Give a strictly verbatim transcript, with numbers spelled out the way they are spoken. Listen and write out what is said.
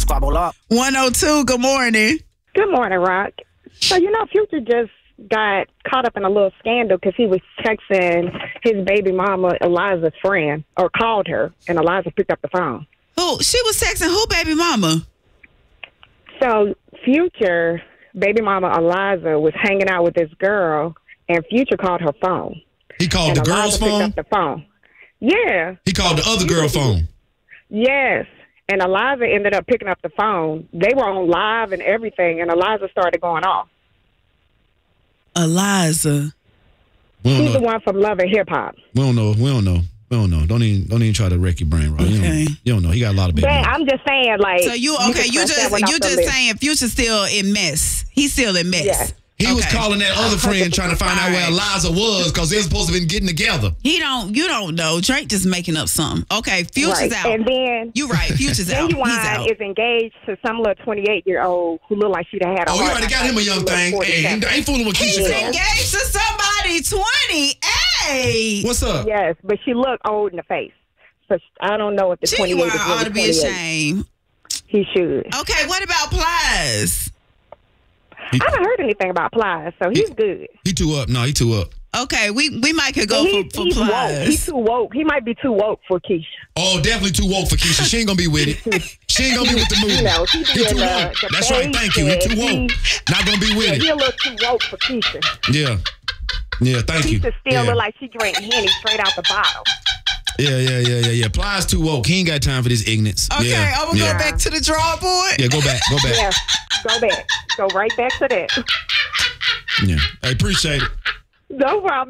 squabble up. one oh two, good morning. Good morning, Rock. So, you know, Future just got caught up in a little scandal because he was texting his baby mama, Eliza's friend, or called her, and Eliza picked up the phone. Who? She was texting who, baby mama? So, Future, baby mama Eliza, was hanging out with this girl, and Future called her phone. He called and the Eliza girl's picked phone? up the phone. Yeah. He called the other girl phone? Yes. And Eliza ended up picking up the phone. They were on live and everything, and Eliza started going off. Eliza. We don't She's know. the one from Love and Hip Hop. We don't know. We don't know. We don't know. Don't even don't even try to wreck your brain, right? You, Okay. don't, you don't know. He got a lot of baby. But mamas. I'm just saying, like, So you okay? You can cross just that one you off the just list. saying Future's still in mess. He's still in mess. Yeah. He was Okay. calling that other friend trying to find out where All Eliza was because they were supposed to have been getting together. He don't. You don't know. Drake just making up something. Okay, Future's Right. out. And then You right. Future's out. He's Genuine out. is engaged to some little twenty-eight-year-old who looked like she'd have had a Oh, he heart already got attack. him a young She looked thing. Hey, forty-seven. he ain't fooling with He's Keisha. Yeah. engaged to somebody twenty-eight. What's up? Yes, but she looked old in the face. So I don't know if the twenty-eight Genuine is really ought to be twenty-eight. ashamed. He should. Okay, what about Plies? I haven't heard anything about Plies, so he's good. He too up. No, he too up. Okay, we we might could go He- for, for he's woke. Plies. He's too woke. He might be too woke for Keisha. Oh, definitely too woke for Keisha. She ain't gonna be with it. She ain't gonna be with the movie. You know, he he be too in the- woke. the That's right. Thank you. He too basic. woke. Not gonna be with Yeah, it. he a little too woke for Keisha. Yeah. Yeah. Thank you. Keisha still yeah. look like she drank Henny straight out the bottle. Yeah, yeah, yeah, yeah, yeah. Plies too woke. He ain't got time for this ignorance. Okay, yeah. I'm gonna yeah. go back to the drawing board. Yeah, go back. Go back. Yeah, go back. Go right back to that. Yeah. I appreciate it. No problem.